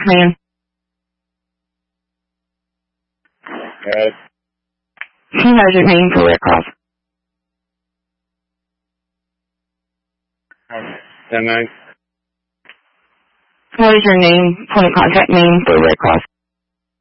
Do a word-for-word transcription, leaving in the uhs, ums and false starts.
man. Yes. Who has your name for Red Cross? Can I? What is your name, point of contact name for Red Cross?